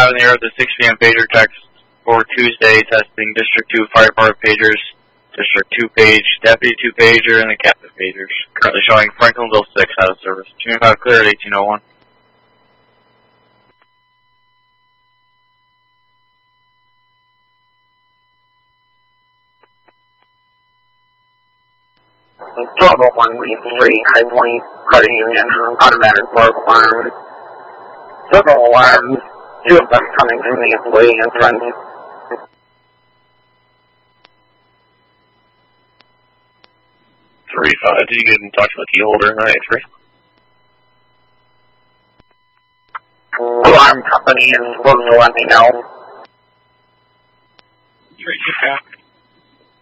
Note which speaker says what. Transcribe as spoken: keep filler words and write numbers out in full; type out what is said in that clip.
Speaker 1: five in the air with the six p m pager text for Tuesday, testing District two Fire Department pagers, District two page, Deputy two pager, and the Captain pagers. Currently showing Franklinville six out of service. two five clear at eighteen oh one.
Speaker 2: Trouble one three, high point, credit union, automatic work alarm. Several alarms, two of them coming from the employee and friend.
Speaker 3: three five, did you get in touch with the key holder in nine three?
Speaker 2: Alarm company is willing to let me know.